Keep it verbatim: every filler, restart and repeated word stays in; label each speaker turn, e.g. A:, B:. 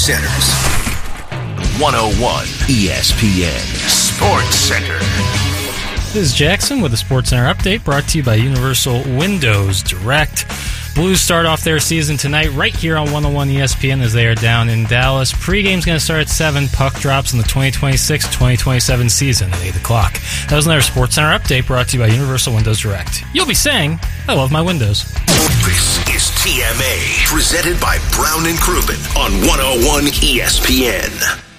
A: Centers. one oh one E S P N Sports Center.
B: This is Jackson with a Sports Center update brought to you by Universal Windows Direct. Blues start off their season tonight right here on one oh one E S P N as they are down in Dallas. Pre-game's going to start at seven. Puck drops in the twenty twenty-six twenty twenty-seven season at eight o'clock. That was another Sports Center update brought to you by Universal Windows Direct. You'll be saying, I love my windows.
A: This is T M A, presented by Brown and Crouppen on one oh one E S P N.